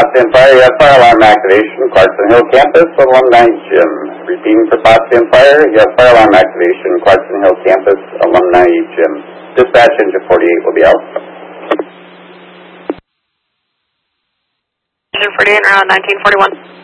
Potsdam Fire, you have fire alarm activation, Clarkson Hill Campus, Alumni Gym. Repeating for Potsdam Fire, you have fire alarm activation, Clarkson Hill Campus, Alumni Gym. Dispatch engine 48 will be out. Engine 48, around 1941.